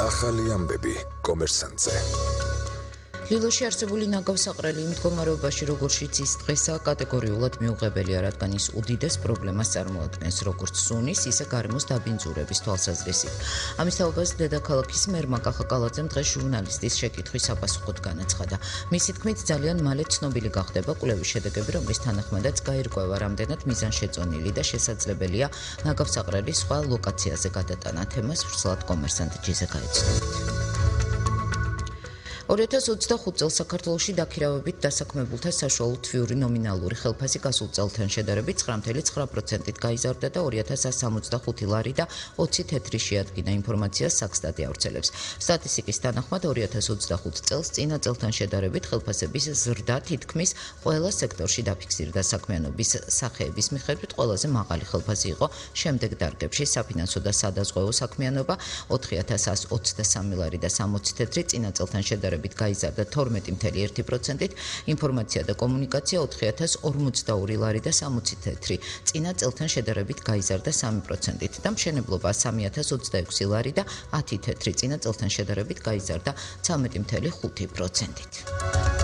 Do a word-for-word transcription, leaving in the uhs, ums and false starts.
ახალი ამბები კომერსანტზე. ლილოში არსებული ნაგავსაყრელი იმ მდგომარეობაში, როგორშიც ის დღესაა, კატეგორიულად მიუღებელია, რადგან ის უდიდეს პრობლემას წარმოადგენს, როგორც სუნის, ისე გარემოს დაბინძურების თვალსაზრისით. ამის თაობას დედაქალაქის მერ მაკახა კალაძემ დღეს ჟურნალისტის შეკითხვის საპასუხოდ განაცხადა. მისი თქმით, ძალიან მალე ცნობილი გახდება კვლევის შედეგები, რომლის თანახმადაც გაირკვევა, რამდენად მიზანშეწონილი და შესაძლებელია ნაგავსაყრელის სხვა ლოკაციაზე გადატანა. თემას ვრცლად კომერსანტ ჯიზე გაეცნობით. ორი ათას ოცდახუთ წელს საქართველოში დაქირავებით დასაქმებულთა საშუალო თვიური ნომინალური ხელფასი გასულ წელთან შედარებით ცხრა ათეული ცხრა პროცენტით გაიზარდა და ორი ათას ასი სამოცდახუთი ლარი და ოცი თეთრი შეადგინა, ინფორმაციას საქსტატი ავრცელებს. სტატისტიკის თანახმად ორი ათას ოცდახუთ წელს წინა წელთან შედარებით ხელფასების ზრდა თითქმის ყველა სექტორში დაფიქსირდა. საქმიანობის სახეების მიხედვით ყველაზე მაღალი ხელფასი იყო შემდეგ დარგებში: საფინანსო და სადაზღვევო საქმიანობა ოთხი ათას ასი ოცდასამი ლარი და სამოცი თეთრი, წინა წელთან შედარებით გაიზარდა თორმეტი ათეული ერთი პროცენტით, ინფორმაცია და კომუნიკაცია ოთხი ათას ორმოცდაორი ლარი და სამოცი თეთრი, წინა წელთან შედარებით გაიზარდა სამი პროცენტით და მშენებლობა სამი ათას ოცდაექვსი ლარი და ათი თეთრი, წინა წელთან შედარებით გაიზარდა ცხრამეტი ათეული ხუთი პროცენტით.